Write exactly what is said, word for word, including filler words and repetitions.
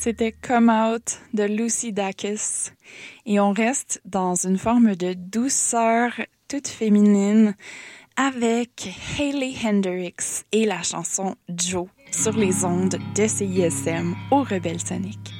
C'était Come Out de Lucy Dacus. Et on reste dans une forme de douceur toute féminine avec Hailey Hendrix et la chanson Joe sur les ondes de C I S M au Rebelle Sonic.